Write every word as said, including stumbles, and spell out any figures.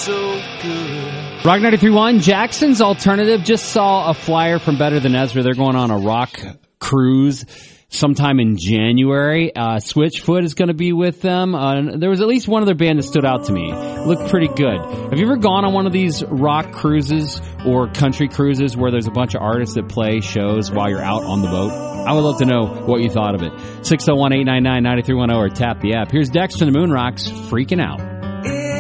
so good. Rock ninety-three point one, Jackson's Alternative. Just saw a flyer from Better Than Ezra. They're going on a rock cruise sometime in January. Uh, Switchfoot is going to be with them. Uh, there was at least one other band that stood out to me. It looked pretty good. Have you ever gone on one of these rock cruises or country cruises where there's a bunch of artists that play shows while you're out on the boat? I would love to know what you thought of it. six oh one, eight nine nine, nine three one oh or tap the app. Here's Dex from the Moon Rocks, Freaking Out.